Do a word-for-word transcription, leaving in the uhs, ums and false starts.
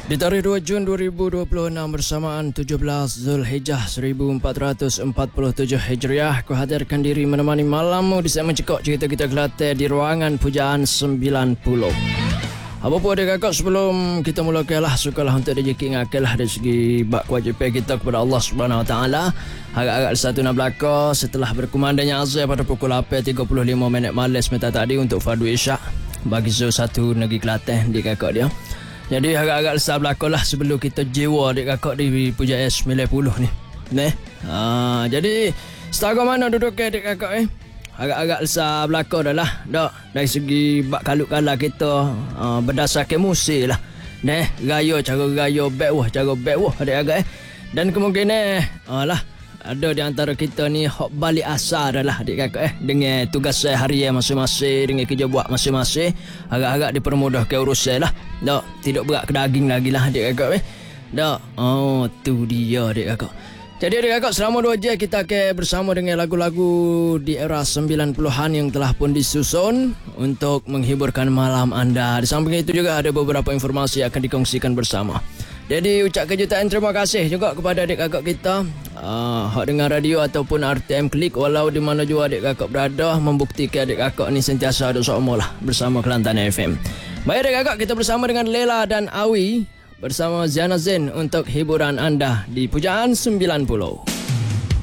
Di tarikh dua Jun dua ribu dua puluh enam bersamaan tujuh belas Zulhijjah seribu empat ratus empat puluh tujuh Hijriah, aku hadirkan diri menemani malammu di segmen Cekok Cerita Kita Kelantan di ruangan Pujaan sembilan puluh. Apa pun adik kakak, sebelum kita mulakanlah, sukalah untuk dijeki ngakailah dari segi bak kewajipan kita kepada Allah Subhanahu Wa Taala. Agak-agak satu nak belakang setelah berkumandangnya azan pada pukul lapan tiga puluh lima minit malam sebentar tadi untuk fardu isyak bagi Zul satu negeri Kelantan di kakak dia. Jadi agak-agak lesar belakang lah sebelum kita jiwa adik kakak di Pujaan sembilan puluh ni. Neh. Ha, jadi setakat mana duduk adik kakak eh? Agak-agak lesar belakang dah lah. Dak, dari segi bak kaluk-kalak kita uh, berdasarkan musik lah. Neh, gaya, cara gaya, back wah, cara back wah adik-agak eh. Dan kemungkinan uh, lah ada di antara kita ni hok balik asal dah lah adik kakak eh, dengan tugas harian masing-masing, dengan kerja buat masing-masing, agak-agak dipermudahkan urusan lah. Tak, tidak berat ke daging lagi lah adik kakak eh. Tak, oh tu dia adik kakak. Jadi adik kakak, selama dua jam kita akan bersama dengan lagu-lagu di era sembilan puluhan yang telah pun disusun untuk menghiburkan malam anda. Di samping itu juga ada beberapa informasi yang akan dikongsikan bersama. Jadi ucap kejutan terima kasih juga kepada adik kakak kita uh, hak dengar radio ataupun R T M Klik, walau di mana juga adik kakak berada, membuktikan adik kakak ni sentiasa ada seumur lah bersama Kelantan F M. Baik adik kakak, kita bersama dengan Lela dan Awi bersama Ziana Zain untuk hiburan anda di Pujaan sembilan puluh.